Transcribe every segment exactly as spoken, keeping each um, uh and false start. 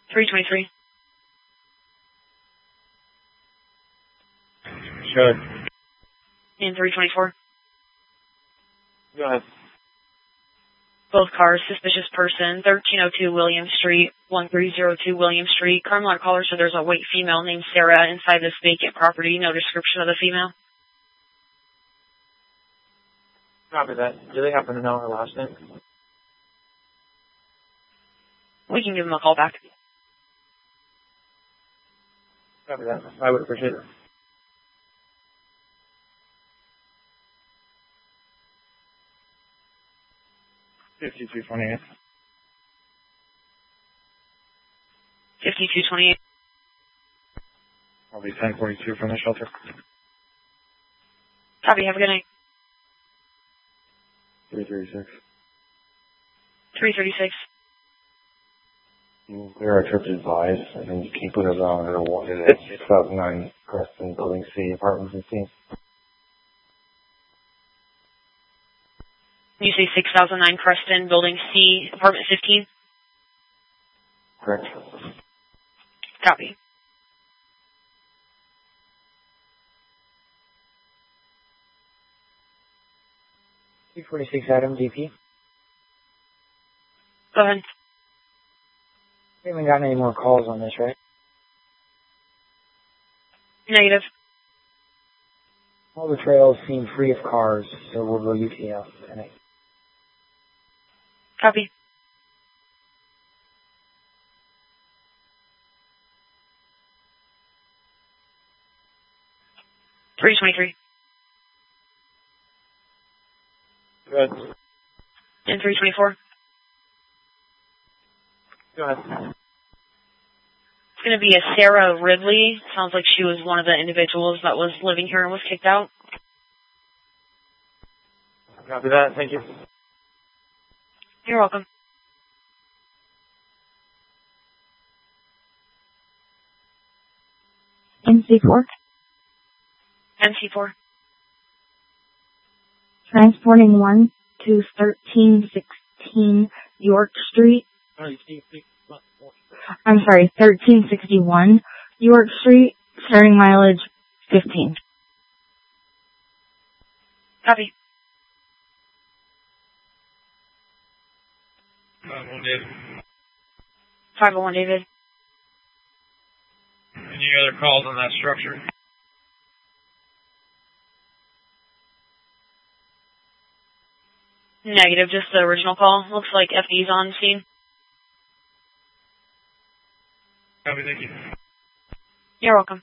three twenty-three. Sure. And three twenty-four. Go ahead. Both cars, suspicious person, thirteen oh two William Street, one three oh two William Street. Carmel caller said there's a white female named Sarah inside this vacant property. No description of the female. Copy that. Do they happen to know her last name? We can give them a call back. Copy that. I would appreciate it. fifty-two twenty-eight. fifty-two twenty-eight. I'll be ten forty-two from the shelter. Copy. Have a good night. three thirty-six. three thirty-six. There are trips advised, and you can put it on at a six thousand nine Creston, Building C, Apartment fifteen. You say six thousand nine Creston, Building C, Apartment fifteen? Correct. Copy. two forty-six Adam, D P. Go ahead. We haven't gotten any more calls on this, right? Negative. All the trails seem free of cars, so we'll go U T F. Copy. three twenty-three. Good. And three twenty-four. Go ahead. It's going to be a Sarah Ridley. Sounds like she was one of the individuals that was living here and was kicked out. Copy that. Thank you. You're welcome. M C four. M C four. Transporting one to thirteen sixteen York Street. I'm sorry, thirteen sixty-one York Street, starting mileage fifteen. Copy. five oh one David. five oh one David. Any other calls on that structure? Negative, just the original call. Looks like F D's on scene. Copy, thank you. You're welcome.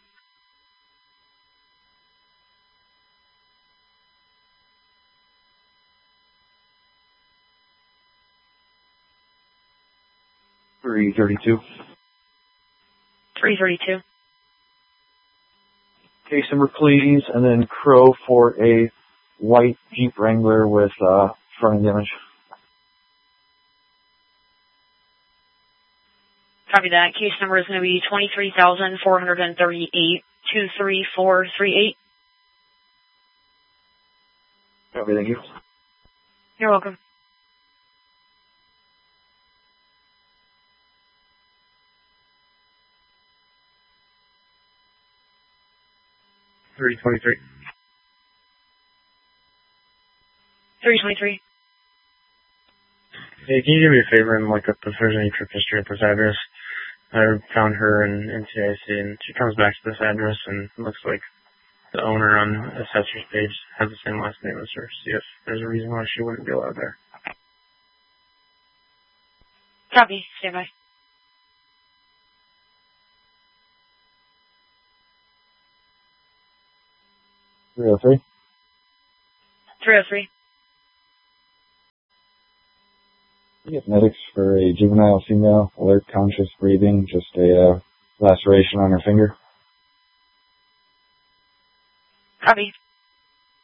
three thirty-two. three thirty-two. Case number, please, and then Crow for a white Jeep Wrangler with uh, front damage. Copy that. Case number is going to be twenty-three thousand four hundred thirty-eight, two three four three eight. Copy, thank you. You're welcome. three twenty-three. three twenty-three. Hey, can you do me a favor and look up if there's any trip history at this address? I found her in N C I C, and she comes back to this address, and it looks like the owner on the assessor's page has the same last name as her. See if there's a reason why she wouldn't be allowed there. Copy. Stand by. three oh three. three oh three. We get medics for a juvenile female, alert, conscious, breathing, just a uh, laceration on her finger. Copy.